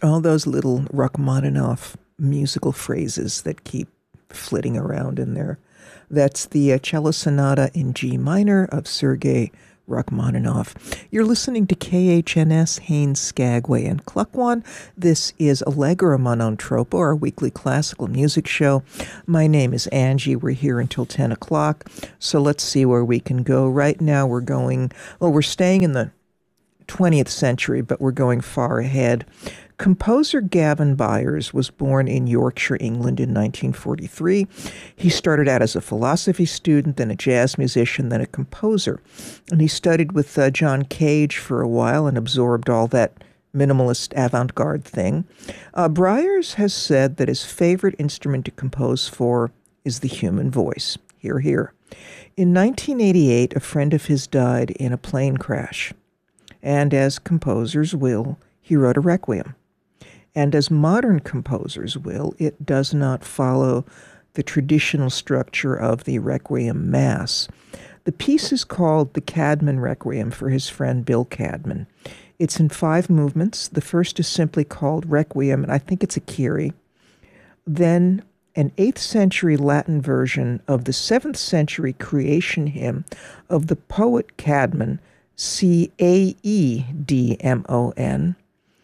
All those little Rachmaninoff musical phrases that keep flitting around in there. That's the cello sonata in G minor of Sergei Rachmaninoff. You're listening to KHNS, Haines, Skagway, and Cluckwan. This is Allegra Monotropo, our weekly classical music show. My name is Angie. We're here until 10 o'clock, so let's see where we can go. Right now we're staying in the 20th century, but we're going far ahead. Composer Gavin Bryars was born in Yorkshire, England in 1943. He started out as a philosophy student, then a jazz musician, then a composer. And he studied with John Cage for a while and absorbed all that minimalist avant-garde thing. Bryars has said that his favorite instrument to compose for is the human voice. Hear, hear. In 1988, a friend of his died in a plane crash. And as composers will, he wrote a requiem. And as modern composers will, it does not follow the traditional structure of the Requiem Mass. The piece is called the Cadman Requiem for his friend Bill Cadman. It's in 5 movements. The first is simply called Requiem, and I think it's a Kyrie. Then an 8th century Latin version of the 7th century creation hymn of the poet Cadman, Caedmon,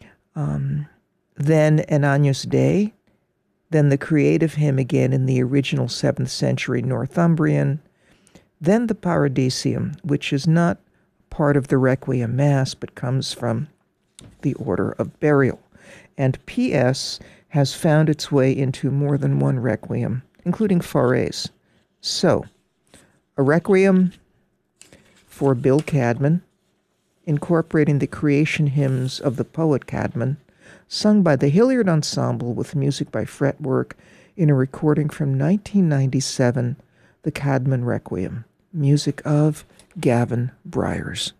then an Agnus Dei, then the creative hymn again in the original 7th century Northumbrian, then the Paradisium, which is not part of the Requiem Mass, but comes from the order of burial. And P.S. has found its way into more than one Requiem, including Fauré's. So, a Requiem for Bill Cadman, incorporating the creation hymns of the poet Cadman, sung by the Hilliard Ensemble with music by Fretwork in a recording from 1997, the Cadman Requiem, music of Gavin Bryars.